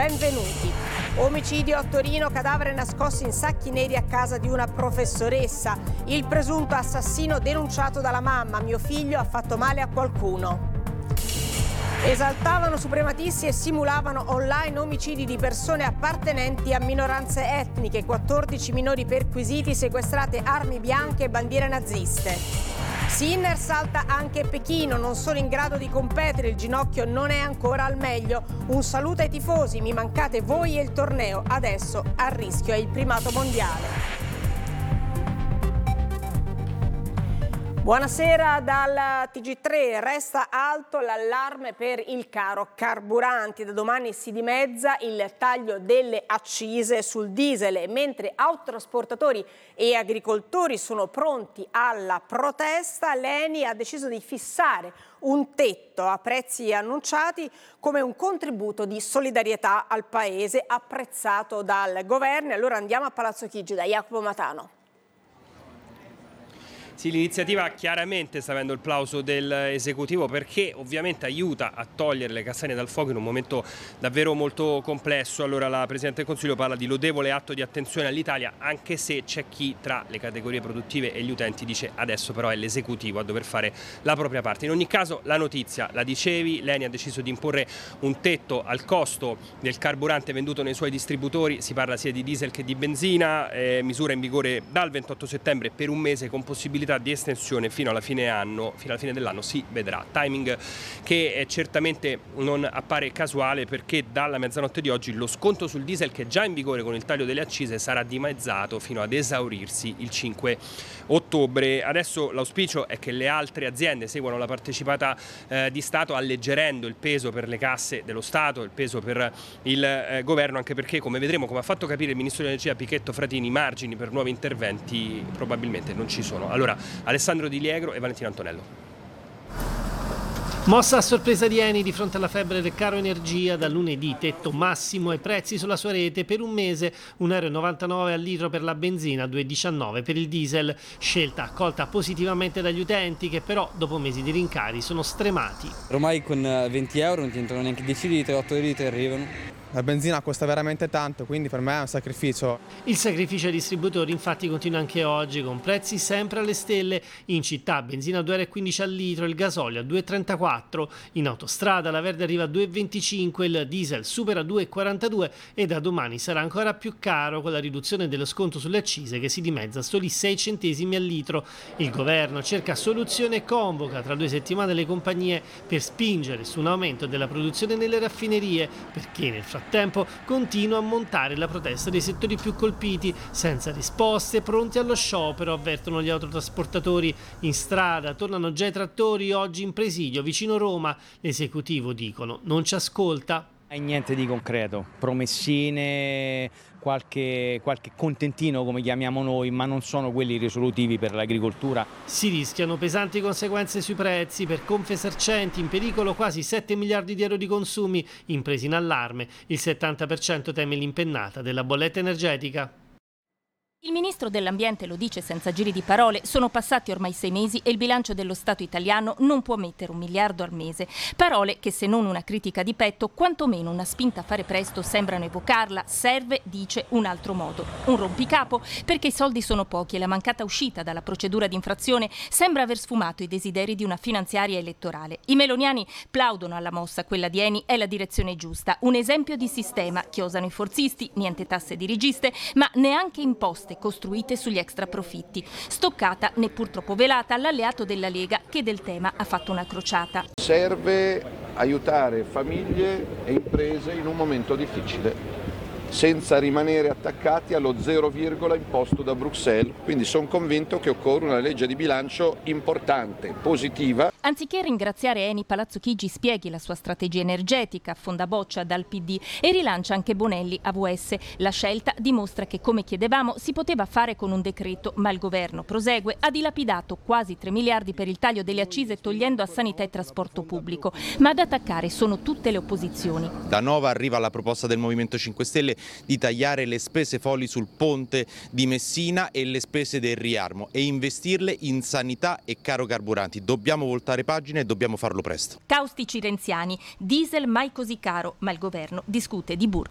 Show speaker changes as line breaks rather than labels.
benvenuti. Omicidio a Torino, cadavere nascosto in sacchi neri a casa di una professoressa. Il presunto assassino denunciato dalla mamma: mio figlio ha fatto male a qualcuno. Esaltavano suprematisti e simulavano online omicidi di persone appartenenti a minoranze etniche, 14 minori perquisiti, sequestrate armi bianche e bandiere naziste. Sinner salta anche Pechino, non sono in grado di competere, il ginocchio non è ancora al meglio. Un saluto ai tifosi, mi mancate voi e il torneo, adesso a rischio è il primato mondiale. Buonasera dal TG3, resta alto l'allarme per il caro carburanti. Da domani si dimezza il taglio delle accise sul diesel, mentre autotrasportatori e agricoltori sono pronti alla protesta. L'ENI ha deciso di fissare un tetto a prezzi annunciati come un contributo di solidarietà al Paese apprezzato dal governo. Allora andiamo a Palazzo Chigi da Jacopo Matano.
Sì, l'iniziativa chiaramente sta avendo il plauso dell'esecutivo, perché ovviamente aiuta a togliere le castagne dal fuoco in un momento davvero molto complesso. Allora la Presidente del Consiglio parla di lodevole atto di attenzione all'Italia, anche se c'è chi tra le categorie produttive e gli utenti dice adesso però è l'esecutivo a dover fare la propria parte. In ogni caso la notizia, la dicevi, l'ENI ha deciso di imporre un tetto al costo del carburante venduto nei suoi distributori, si parla sia di diesel che di benzina, misura in vigore dal 28 settembre per un mese con possibilità di estensione fino alla fine dell'anno, si vedrà. Timing che certamente non appare casuale, perché dalla mezzanotte di oggi lo sconto sul diesel, che è già in vigore con il taglio delle accise, sarà dimezzato fino ad esaurirsi il 5 ottobre. Adesso l'auspicio è che le altre aziende seguano la partecipata di Stato, alleggerendo il peso per le casse dello Stato, il peso per il governo, anche perché, come vedremo, come ha fatto capire il Ministro dell'Energia Pichetto Fratini, margini per nuovi interventi probabilmente non ci sono. Allora, Alessandro Di Liegro e Valentina Antonello.
Mossa a sorpresa di Eni di fronte alla febbre del caro energia, da lunedì tetto massimo ai prezzi sulla sua rete per un mese, 1,99 € al litro per la benzina, 2,19 € per il diesel, scelta accolta positivamente dagli utenti che però dopo mesi di rincari sono stremati.
Ormai con 20 € non ti entrano neanche 10 litri, 8 litri arrivano.
La benzina costa veramente tanto, quindi per me è un sacrificio.
Il sacrificio ai distributori infatti continua anche oggi, con prezzi sempre alle stelle. In città benzina a 2,15 € al litro, il gasolio a 2,34 €, in autostrada la Verde arriva a 2,25 €, il diesel supera 2,42 € e da domani sarà ancora più caro con la riduzione dello sconto sulle accise che si dimezza a soli 6 centesimi al litro. Il governo cerca soluzione e convoca tra 2 settimane le compagnie per spingere su un aumento della produzione nelle raffinerie, perché nel frattempo continua a montare la protesta dei settori più colpiti, senza risposte, pronti allo sciopero, avvertono gli autotrasportatori. In strada tornano già i trattori, oggi in presidio vicino Roma. L'esecutivo, dicono, non ci ascolta.
E niente di concreto, promessine, qualche contentino come chiamiamo noi, ma non sono quelli risolutivi per l'agricoltura.
Si rischiano pesanti conseguenze sui prezzi. Per Confesercenti in pericolo quasi 7 miliardi di euro di consumi, imprese in allarme. Il 70% teme l'impennata della bolletta energetica.
Il ministro dell'Ambiente lo dice senza giri di parole, sono passati ormai 6 mesi e il bilancio dello Stato italiano non può mettere 1 miliardo al mese. Parole che, se non una critica di petto, quantomeno una spinta a fare presto sembrano evocarla. Serve, dice, un altro modo. Un rompicapo, perché i soldi sono pochi e la mancata uscita dalla procedura di infrazione sembra aver sfumato i desideri di una finanziaria elettorale. I meloniani plaudono alla mossa, quella di Eni è la direzione giusta. Un esempio di sistema, chiosano i forzisti, niente tasse dirigiste, ma neanche imposte costruite sugli extra profitti. Stoccata, né purtroppo velata, all'alleato della Lega, che del tema ha fatto una crociata.
Serve aiutare famiglie e imprese in un momento difficile, senza rimanere attaccati allo 0, imposto da Bruxelles. Quindi sono convinto che occorre una legge di bilancio importante, positiva.
Anziché ringraziare Eni, Palazzo Chigi spieghi la sua strategia energetica, affonda boccia dal PD e rilancia anche Bonelli AVS. La scelta dimostra che, come chiedevamo, si poteva fare con un decreto, ma il governo prosegue, ha dilapidato quasi 3 miliardi per il taglio delle accise togliendo a sanità e trasporto pubblico, ma ad attaccare sono tutte le opposizioni.
Da Nova arriva la proposta del Movimento 5 Stelle di tagliare le spese folli sul ponte di Messina e le spese del riarmo e investirle in sanità e caro carburanti. Dobbiamo voltare pagina e dobbiamo farlo presto.
Caustici renziani, diesel mai così caro, ma il governo discute di burro.